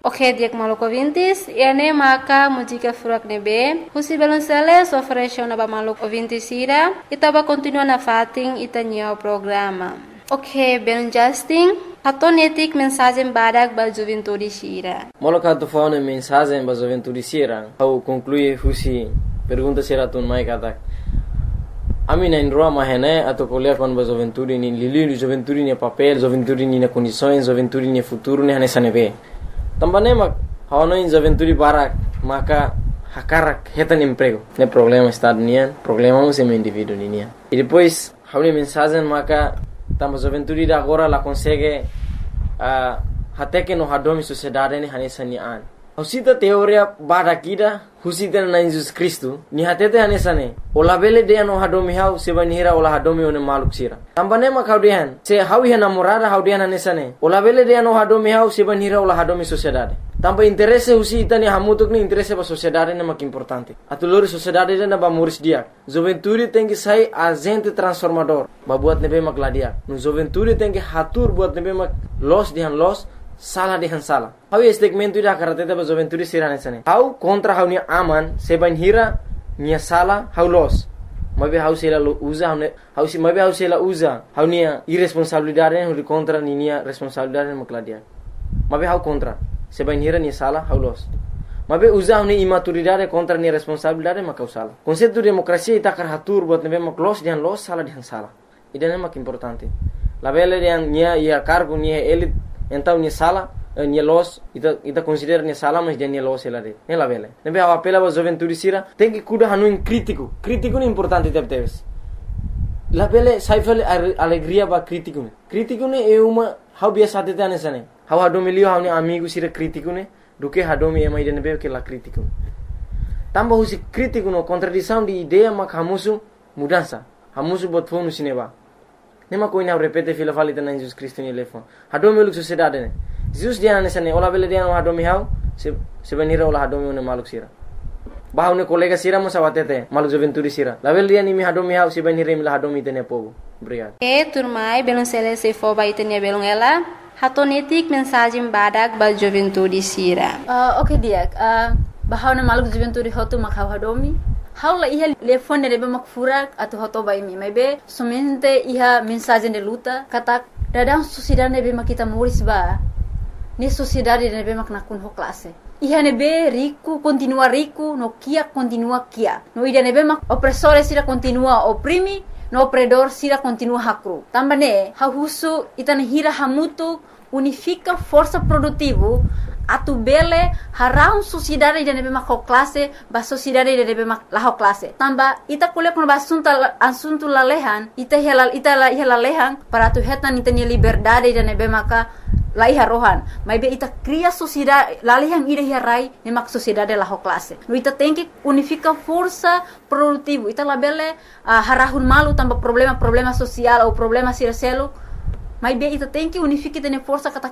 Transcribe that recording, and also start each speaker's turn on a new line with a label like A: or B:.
A: Ok, dia maluco ouvintes, e ane maka música furak nebe, husi belonceles ofereceu na maluco ouvintes ira, e tava continua na fating itanya o programa. Ok, belon Justin, atonetik mensagem badak ba juventude sira.
B: Moloka tu faune mensagem ba juventude sira, au conclui husi pergunta sira tun mai katak. Ami na indroa mahene atau kuliah kon ba juventude ni lili juventude ni papel, juventude ni na condições, juventude ni futuro ni hanesane be. Também mak hawano in juventude barak maka hakarak hetan emprego. Ne problema estado nian, problema um sem indivíduo nian. E depois hawni mensagem maka tamba juventude da agora la consegue até que no hadomi sociedade ni hanesane an. Husita teoria barakida husita na Jesus Cristo ni hatete hanesane. Ola bele de no hadomi hau sebanira ola hadomi one maluk sira. Tambane mak haudian se hawi hana morada haudian hanesane. Ola bele de no hadomi hau sebanira ola hadomi sociedade. Tamba interesse husita ni hamutuk ni interesse ba sociedade ne mak importante. Atulori sociedade na ba muris dia. Juventude tem que sai agente transformador. Ba buat nebe mak ladia. No juventude tem que hatur buat nebe mak los dihan los salah dihan salah. Hau segmento ida karatete ba juventude sirane sane. Hau kontra hau ni aman seban hira nia salah hau los. Mabe hau sela usa hau si mabe hau sela usa hau nia irresponsabilidade hau contra ni nia responsabilidade makladia. Mabe hau kontra seban hira nia salah hau los. Mabe usa hau ni imaturidade contra nia responsabilidade makau salah. Konsepto demokrasia ita karatur buat nebe mak los dihan los salah dihan salah. Idane mak importante. La bele dihan nia ia cargo nia elit então nia sala nia los ita considera nia sala mas dia nia los ela de ela vele nebe a apela ba juventude sira tem que cuidar hanu in crítico é importante teves la vele saifel alegria ba crítico ne é uma how biasa de tane sane how hadomilio how ni amigo sira crítico ne do que hadomi é mais de nebe que la crítico tamba husi crítico no contradição de ideia mak hamusu mudança hamusu bot fonu sineba. Nema ko ina repete fila falita na Jesus Cristo ni lefon. Hadomi uluk sociedade ne. Jesus dia na sane ola bele dia no hadomi hau se benira ola hadomi ne maluk sira. Bahau ne kolega sira mo sawatete maluk juventude sira. La bele dia ni mi hadomi hau se benira mi la hadomi tene povo. Obrigado.
A: Turmai belon sele se fo ba itenia belon ela. Hatonetik mensagem badak ba juventude sira.
C: Okay dia. Bahau ne maluk juventude hotu makau hadomi. Haula iha telefone rebe makfurak atau hoto baimi mebe somente iha mensagem de luta kata dadang sociedade nebe makita muris ba ni sociedade nebe mak nakun ho classe iha nebe rico continua rico no kia continua kia no ida nebe mak opressore sira continua oprimi no opredor sira continua hakru tambane ha husu itana hira hamutu unifica força produtivo atu bele harau sociedade de nebe mak classe ba sociedade de nebe mak la classe tamba ita kuliah kun ba asunto lalehan ita la lehan para tu hetan ita ni liberdade de nebe maka la iha rohan maybe ita cria sociedade lalehan ida hirai ne mak sociedade la classe no ita tem que unifica força produtivo ita la bele harahun malu tamba problema social ou problema siraselo maybe ita tem que unifica tene força kata